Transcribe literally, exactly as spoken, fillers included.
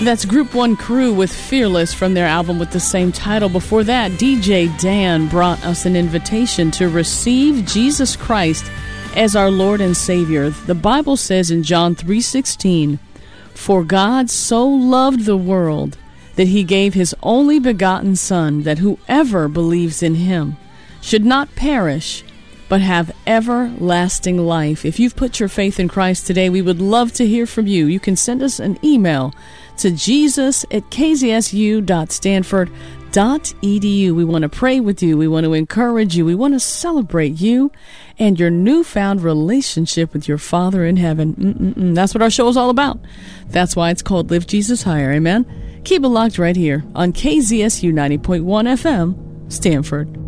That's Group One Crew with Fearless from their album with the same title. Before that, D J Dan brought us an invitation to receive Jesus Christ as our Lord and Savior. The Bible says in John three sixteen, "For God so loved the world that he gave his only begotten Son, that whoever believes in him should not perish, but have everlasting life." If you've put your faith in Christ today, we would love to hear from you. You can send us an email to jesus at k z s u dot stanford dot e d u. We want to pray with you. We want to encourage you. We want to celebrate you and your newfound relationship with your Father in heaven. Mm-mm-mm. That's what our show is all about. That's why it's called Lift Jesus Higher. Amen? Keep it locked right here on K Z S U ninety point one F M, Stanford.